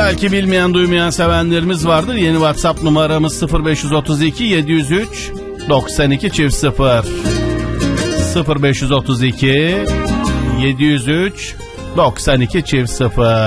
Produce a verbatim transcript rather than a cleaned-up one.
Belki bilmeyen, duymayan sevenlerimiz vardır. Yeni WhatsApp numaramız sıfır beş otuz iki yedi yüz üç doksan iki çift sıfır. sıfır beş otuz iki yedi yüz üç doksan iki çift sıfır.